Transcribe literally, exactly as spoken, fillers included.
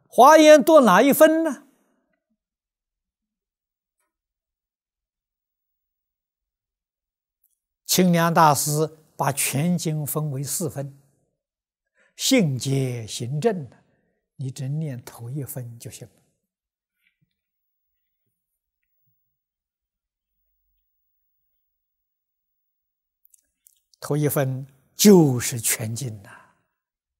华严多哪一分呢？清凉大师把全经分为四分，信解行证，你只念头一分就行了。头一分就是全经呐、啊。